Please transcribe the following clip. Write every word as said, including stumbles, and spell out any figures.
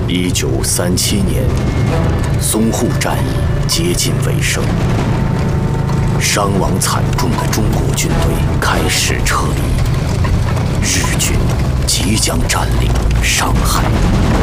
一九三七年，淞沪战役接近尾声，伤亡惨重的中国军队开始撤离，日军即将占领上海。